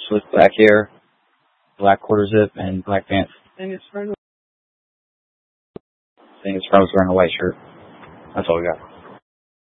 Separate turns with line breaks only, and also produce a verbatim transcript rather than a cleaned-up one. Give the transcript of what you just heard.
with black hair, black quarter zip, and black pants.
And his friend
I think his friend was wearing a white shirt. That's all we got.